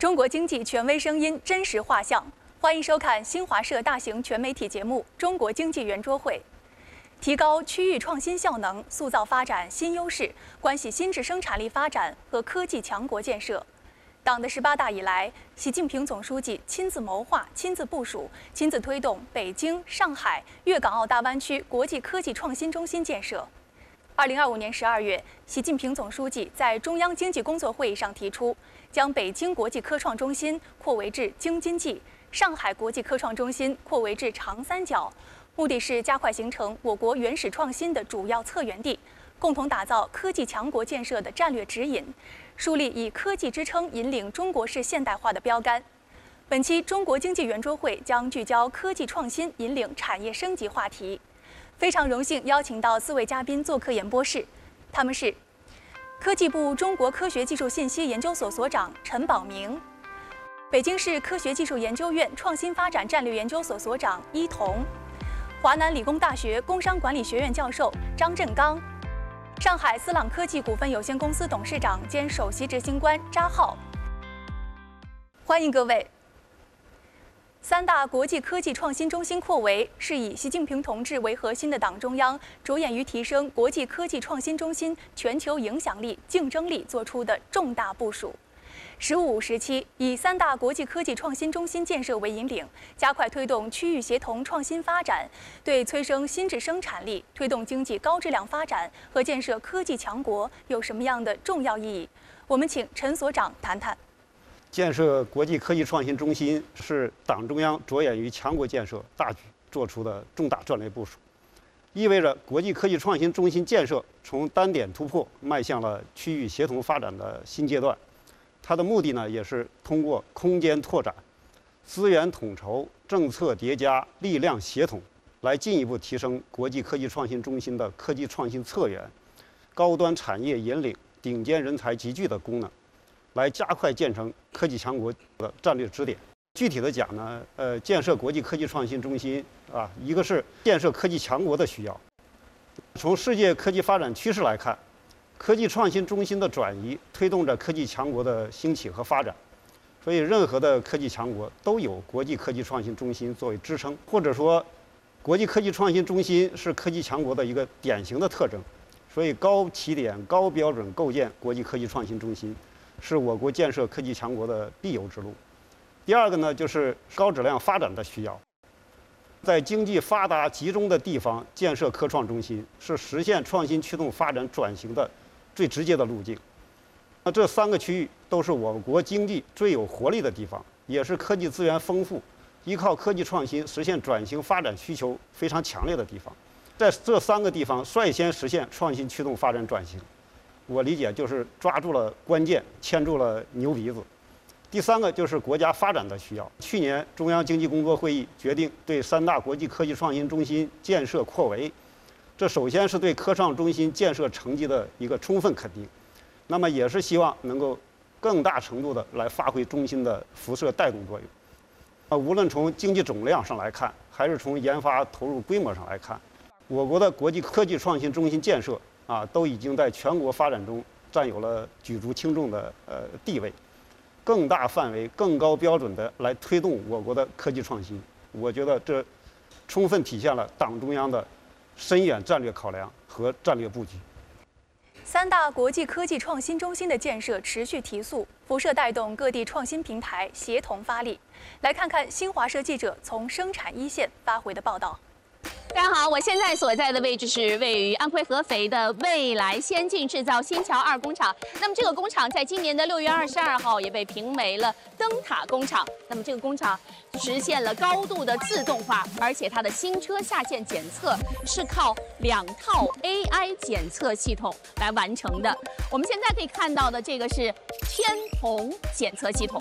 中国经济权威声音，真实画像。欢迎收看新华社大型全媒体节目《中国经济圆桌会》。提高区域创新效能，塑造发展新优势，关系新质生产力发展和科技强国建设。党的18大以来，习近平总书记亲自谋划、亲自部署、亲自推动北京、上海、粤港澳大湾区国际科技创新中心建设。2025年12月，习近平总书记在中央经济工作会议上提出，将北京国际科创中心扩围至京津冀，上海国际科创中心扩围至长三角，目的是加快形成我国原始创新的主要策源地，共同打造科技强国建设的战略指引，树立以科技支撑引领中国式现代化的标杆。本期中国经济圆桌会将聚焦科技创新引领产业升级话题。非常荣幸邀请到4位嘉宾做客演播室，他们是科技部中国科学技术信息研究所所长陈宝明，北京市科学技术研究院创新发展战略研究所所长伊彤，华南理工大学工商管理学院教授张振刚，上海思朗科技股份有限公司董事长兼首席执行官扎浩。欢迎各位。3大国际科技创新中心扩围是以习近平同志为核心的党中央着眼于提升国际科技创新中心全球影响力、竞争力做出的重大部署。“15+5”时期，以3大国际科技创新中心建设为引领，加快推动区域协同创新发展，对催生新质生产力、推动经济高质量发展和建设科技强国有什么样的重要意义？我们请陈所长谈谈。 建设国际科技创新中心是党中央着眼于强国建设大局做出的重大战略部署，意味着国际科技创新中心建设从单点突破迈向了区域协同发展的新阶段。它的目的呢，也是通过空间拓展、资源统筹、政策叠加、力量协同，来进一步提升国际科技创新中心的科技创新策源、高端产业引领、顶尖人才集聚的功能，来加快建成科技强国的战略支点。具体的讲呢，建设国际科技创新中心啊，一个是建设科技强国的需要。从世界科技发展趋势来看，科技创新中心的转移推动着科技强国的兴起和发展。所以，任何的科技强国都有国际科技创新中心作为支撑，或者说，国际科技创新中心是科技强国的一个典型的特征。所以，高起点、高标准构建国际科技创新中心，是我国建设科技强国的必由之路。第二个呢，就是高质量发展的需要。在经济发达集中的地方建设科创中心，是实现创新驱动发展转型的最直接的路径。那这3个区域都是我国经济最有活力的地方，也是科技资源丰富、依靠科技创新实现转型发展需求非常强烈的地方。在这3个地方率先实现创新驱动发展转型，我理解就是抓住了关键，牵住了牛鼻子。第3个就是国家发展的需要。去年中央经济工作会议决定对3大国际科技创新中心建设扩围，这首先是对科创中心建设成绩的一个充分肯定，那么也是希望能够更大程度的来发挥中心的辐射带动作用。无论从经济总量上来看，还是从研发投入规模上来看，我国的国际科技创新中心建设都已经在全国发展中占有了举足轻重的地位，更大范围、更高标准的来推动我国的科技创新。我觉得这充分体现了党中央的深远战略考量和战略布局。 3大国际科技创新中心的建设持续提速，辐射带动各地创新平台协同发力。来看看新华社记者从生产一线发回的报道。 大家好，我现在所在的位置是位于安徽合肥的未来先进制造新桥2工厂。那么这个工厂在今年的6月22号也被评为了灯塔工厂。那么这个工厂实现了高度的自动化，而且它的新车下线检测是靠2套 AI 检测系统来完成的。我们现在可以看到的这个是天童检测系统，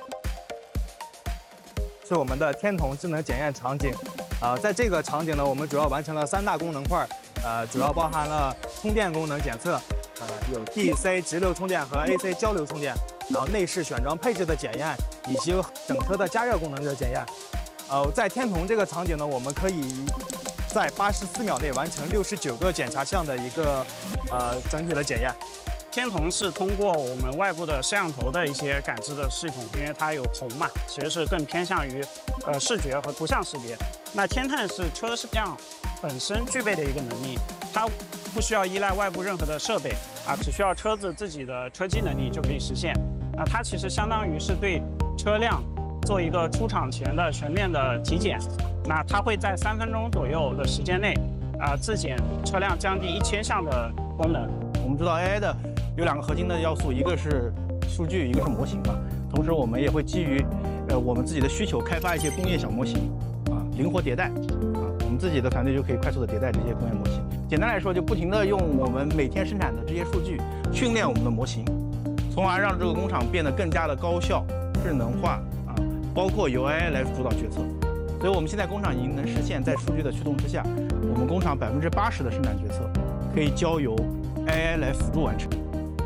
是我们的天童智能检验场景。在这个场景呢，我们主要完成了3大功能块，主要包含了充电功能检测，有 DC 直流充电和 AC 交流充电，然后内饰选装配置的检验，以及整车的加热功能的检验。在天童这个场景呢，我们可以在84秒内完成69个检查项的一个整体的检验。 天瞳是通过我们外部的摄像头的一些感知的系统，因为它有红嘛，其实是更偏向于视觉和图像识别。那天探是车辆本身具备的一个能力，它不需要依赖外部任何的设备啊，只需要车子自己的车机能力就可以实现。那它其实相当于是对车辆做一个出厂前的全面的体检。那它会在3分钟左右的时间内自检车辆将近1000项的功能。 我们知道 AI 的有2个核心的要素，一个是数据，一个是模型嘛。同时，我们也会基于我们自己的需求开发一些工业小模型，灵活迭代，我们自己的团队就可以快速的迭代这些工业模型。简单来说，就不停的用我们每天生产的这些数据训练我们的模型，从而让这个工厂变得更加的高效、智能化包括由 AI 来主导决策。所以我们现在工厂已经能实现，在数据的驱动之下，我们工厂80%的生产决策可以交由 AI 来辅助完成。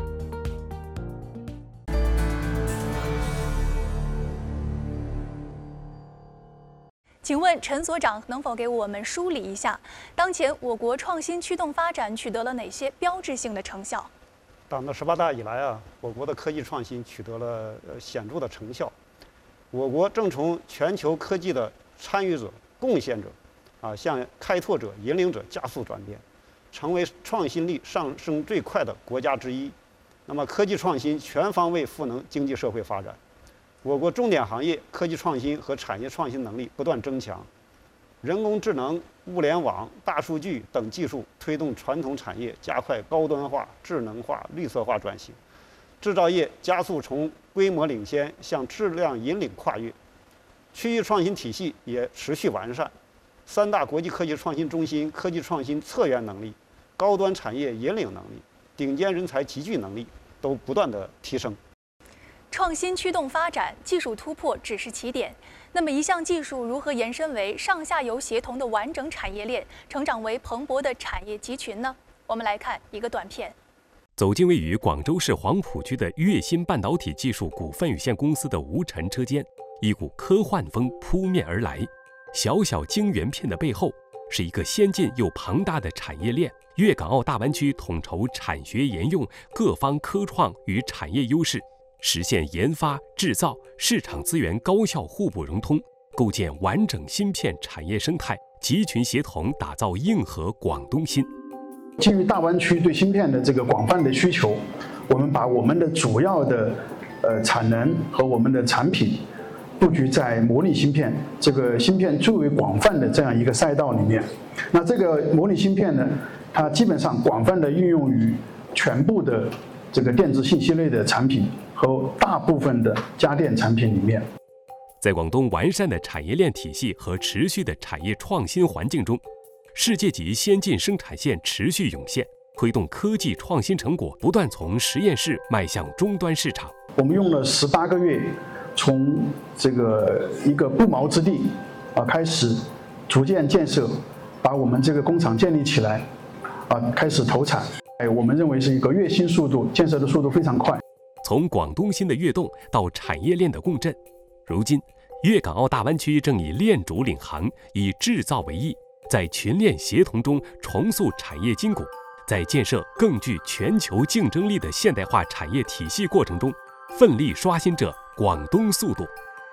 请问陈所长能否给我们梳理一下，当前我国创新驱动发展取得了哪些标志性的成效？ 党的18大以来我国的科技创新取得了显著的成效。我国正从全球科技的参与者、贡献者向开拓者、引领者加速转变，成为创新力上升最快的国家之一。那么，科技创新全方位赋能经济社会发展。我国重点行业科技创新和产业创新能力不断增强，人工智能、物联网、大数据等技术推动传统产业加快高端化、智能化、绿色化转型，制造业加速从规模领先向质量引领跨越，区域创新体系也持续完善，3大国际科技创新中心科技创新策源能力、高端产业引领能力、顶尖人才集聚能力都不断的提升。 创新驱动发展，技术突破只是起点。那么，一项技术如何延伸为上下游协同的完整产业链，成长为蓬勃的产业集群呢？我们来看一个短片。 走进位于广州市黄埔区的粤新半导体技术股份有限公司的无尘车间，一股科幻风扑面而来。小小晶圆片的背后，是一个先进又庞大的产业链。粤港澳大湾区统筹产学研用各方科创与产业优势，实现研发、制造、市场资源高效互补融通，构建完整芯片产业生态，集群协同打造硬核广东芯。 基于大湾区对芯片的这个广泛的需求，我们把我们的主要的产能和我们的产品布局在模拟芯片这个芯片最为广泛的这样一个赛道里面。那这个模拟芯片呢，它基本上广泛的运用于全部的这个电子信息类的产品和大部分的家电产品里面。 在广东完善的产业链体系和持续的产业创新环境中，世界级先进生产线持续涌现，推动科技创新成果不断从实验室迈向终端市场。 我们用了18个月，从这个一个不毛之地开始逐渐建设，把我们这个工厂建立起来开始投产。我们认为是一个跃新速度，建设的速度非常快。 从广东芯的跃动到产业链的共振，如今粤港澳大湾区正以链主领航，以制造为翼，在群链协同中重塑产业筋骨，在建设更具全球竞争力的现代化产业体系过程中，奋力刷新着广东速度。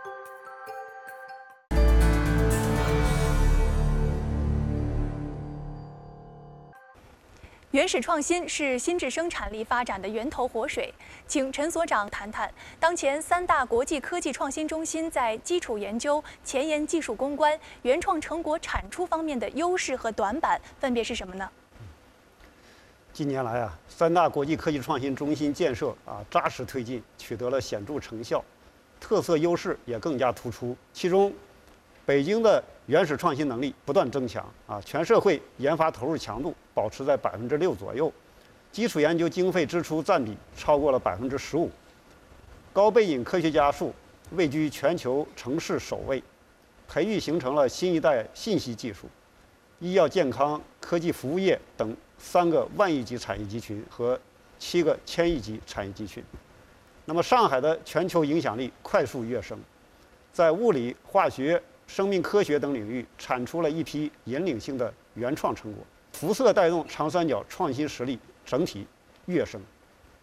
原始创新是新质生产力发展的源头活水，请陈所长谈谈当前3大国际科技创新中心在基础研究、前沿技术攻关、原创成果产出方面的优势和短板分别是什么呢？ 近年来3大国际科技创新中心建设扎实推进，取得了显著成效，特色优势也更加突出。其中，北京的原始创新能力不断增强全社会研发投入强度保持在6%左右，基础研究经费支出占比超过了15%，高背景科学家数位居全球城市首位，培育形成了新一代信息技术、医药健康、科技服务业等3个万亿级产业集群和7个千亿级产业集群。那么，上海的全球影响力快速跃升，在物理、化学、生命科学等领域产出了一批引领性的原创成果，辐射带动长三角创新实力整体跃升。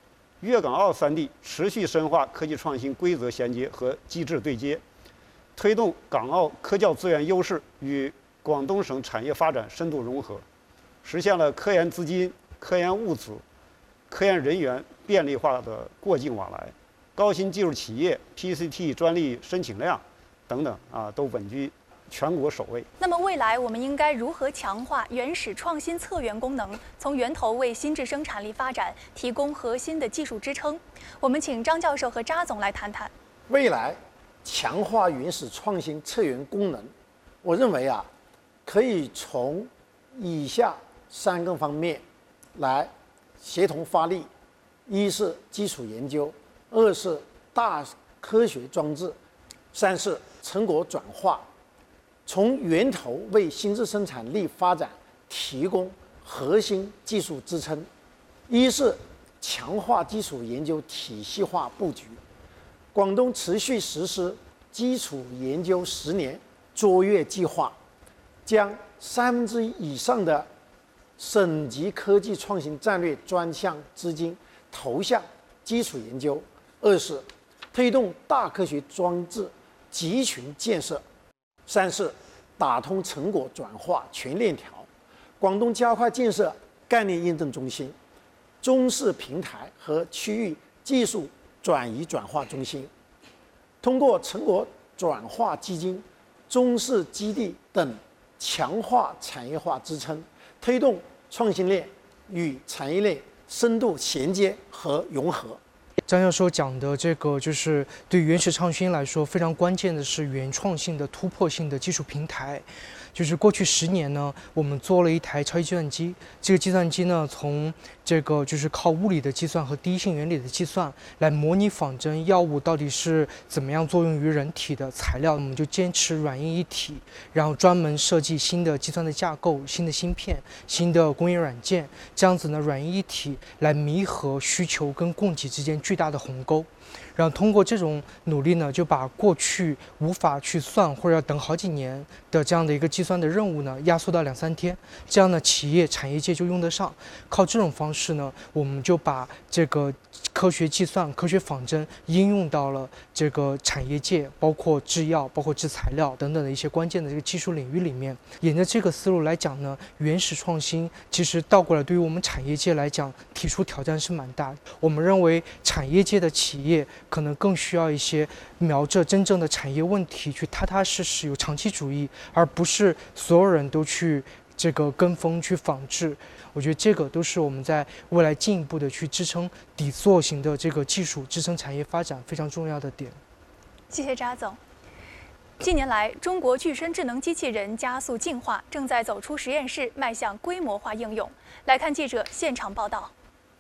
粤港澳3地持续深化科技创新规则衔接和机制对接，推动港澳科教资源优势与广东省产业发展深度融合，实现了科研资金、科研物资、科研人员便利化的过境往来，高新技术企业 PCT 专利申请量等等都稳居全国首位。 那么未来我们应该如何强化原始创新策源功能，从源头为新质生产力发展提供核心的技术支撑？我们请张教授和扎总来谈谈。 未来强化原始创新策源功能，我认为可以从以下3个方面来协同发力：一是基础研究，二是大科学装置，三是成果转化。从源头为新质生产力发展提供核心技术支撑。一是强化基础研究体系化布局。广东持续实施基础研究10年卓越计划，将1/3以上的省级科技创新战略专项资金投向基础研究。二是推动大科学装置集群建设。三是打通成果转化全链条。广东加快建设概念验证中心、中式平台和区域技术转移转化中心，通过成果转化基金、中式基地等强化产业化支撑，推动创新链与产业链深度衔接和融合。 张教授讲的这个，就是对原始创新来说非常关键的是原创性的突破性的技术平台。就是过去10年呢，我们做了一台超级计算机。这个计算机呢，从这个就是靠物理的计算和第一性原理的计算来模拟仿真药物到底是怎么样作用于人体的材料，我们就坚持软硬一体，然后专门设计新的计算的架构、新的芯片、新的工业软件，这样子呢，软硬一体来弥合需求跟供给之间巨大的鸿沟。然后通过这种努力呢，就把过去无法去算或者要等好几年的这样的一个计算的任务呢，压缩到2-3天，这样呢，企业产业界就用得上。靠这种方式呢，我们就把这个科学计算、科学仿真应用到了这个产业界，包括制药、包括制材料等等的一些关键的这个技术领域里面。沿着这个思路来讲呢，原始创新其实倒过来对于我们产业界来讲，提出挑战是蛮大的。我们认为产业界的企业可能更需要一些瞄着真正的产业问题去踏踏实实有长期主义，而不是所有人都去这个跟风去仿制。我觉得这个都是我们在未来进一步的去支撑底座型的这个技术支撑产业发展非常重要的点。 谢谢扎总。近年来，中国具身智能机器人加速进化，正在走出实验室，迈向规模化应用。来看记者现场报道。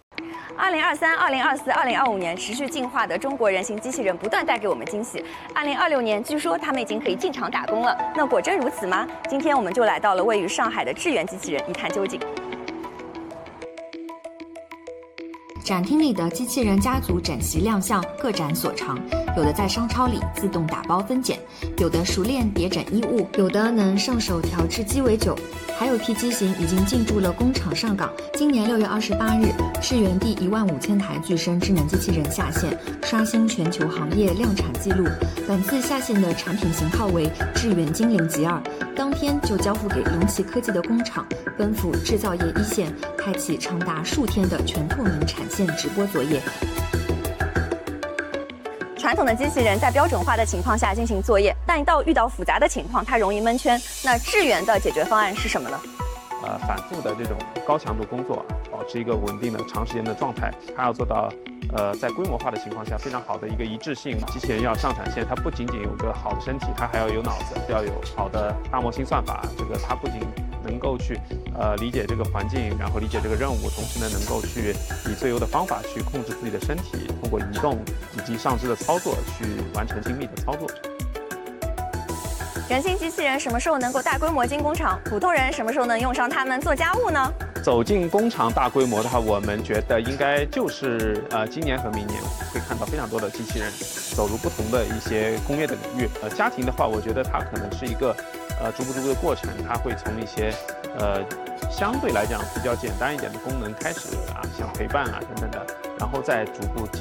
2023、2024、2025年持续进化的中国人形机器人不断带给我们惊喜。2026年，据说他们已经可以进场打工了。那果真如此吗？今天我们就来到了位于上海的智源机器人，一探究竟。 展厅里的机器人家族整齐亮相，各展所长。有的在商超里自动打包分拣，有的熟练叠整衣物，有的能上手调制鸡尾酒，还有批机型已经进驻了工厂上岗。今年6月28日，智源第15000台具身智能机器人下线，刷新全球行业量产记录。本次下线的产品型号为智源精灵G2，当天就交付给龙旗科技的工厂，奔赴制造业一线，开启长达数天的全透明产线直播作业。 传统的机器人在标准化的情况下进行作业，但遇到复杂的情况，它容易闷圈。那智源的解决方案是什么呢？ 反复的这种高强度工作，保持一个稳定的长时间的状态，它要做到在规模化的情况下非常好的一个一致性。机器人要上产线，它不仅仅有个好的身体，它还要有脑子，要有好的大模型算法。这个它不仅能够去理解这个环境，然后理解这个任务，同时呢能够去以最优的方法去控制自己的身体，通过移动以及上肢的操作去完成精密的操作。 人形机器人什么时候能够大规模进工厂？普通人什么时候能用上它们做家务呢？ 走进工厂大规模的话，我们觉得应该就是今年和明年会看到非常多的机器人走入不同的一些工业的领域。家庭的话，我觉得它可能是一个逐步的过程，它会从一些相对来讲比较简单一点的功能开始像陪伴等等的， 然后再逐步进